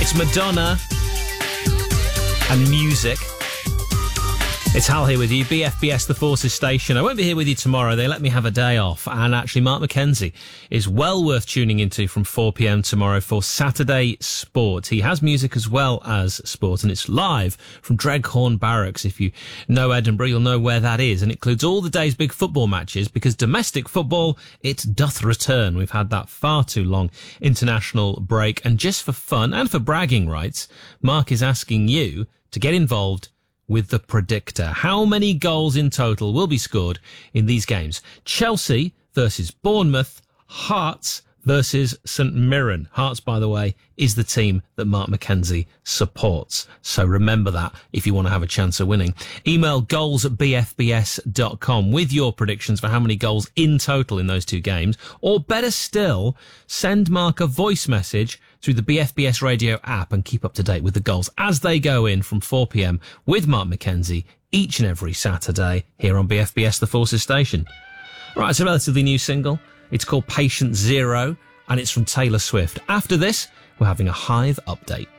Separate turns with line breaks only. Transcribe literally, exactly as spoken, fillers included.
It's Madonna and music. It's Hal here with you, B F B S The Forces Station. I won't be here with you tomorrow. They let me have a day off. And actually, Mark McKenzie is well worth tuning into from four p.m. tomorrow for Saturday Sport. He has music as well as sport, and it's live from Dreghorn Barracks. If you know Edinburgh, you'll know where that is. And it includes all the day's big football matches, because domestic football, it doth return. We've had that far too long international break. And just for fun and for bragging rights, Mark is asking you to get involved with the predictor. How many goals in total will be scored in these games? Chelsea versus Bournemouth, Hearts versus St Mirren. Hearts, by the way, is the team that Mark McKenzie supports. So remember that if you want to have a chance of winning. Email goals at b f b s dot com with your predictions for how many goals in total in those two games. Or better still, send Mark a voice message through the B F B S radio app and keep up to date with the goals as they go in from four p.m. with Mark McKenzie each and every Saturday here on B F B S The Forces Station. Right, it's a relatively new single. It's called Patient Zero, and it's from Taylor Swift. After this, we're having a Hive update.